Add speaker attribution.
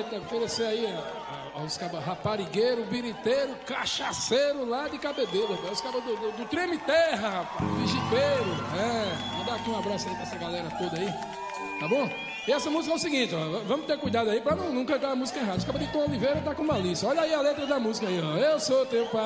Speaker 1: gente oferecer aí aos cabas raparigueiros, biriteiro, cachaceiro lá de Cabedelo, os cabas do Treme Terra, rapaz, Vigipeiro. Mandar aqui um abraço aí pra essa galera toda aí, tá bom? E essa música é o seguinte, ó, vamos ter cuidado aí pra não cantar a música errada. Os cabas de Tom Oliveira tá com malícia. Olha aí a letra da música aí, ó. Eu sou teu pai.